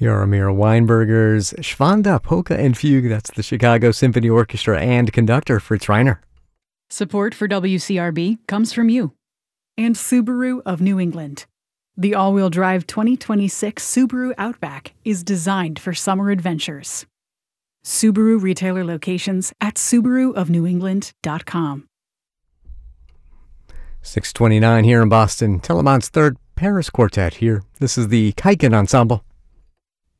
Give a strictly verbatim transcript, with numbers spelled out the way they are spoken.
Jaromir Weinberger's Schwanda, Polka and Fugue. That's the Chicago Symphony Orchestra and conductor Fritz Reiner. Support for W C R B comes from you and Subaru of New England. The all-wheel drive twenty twenty-six Subaru Outback is designed for summer adventures. Subaru retailer locations at subaru of new england dot com. six twenty-nine here in Boston. Telemont's third Paris Quartet here. This is the Kaiken Ensemble.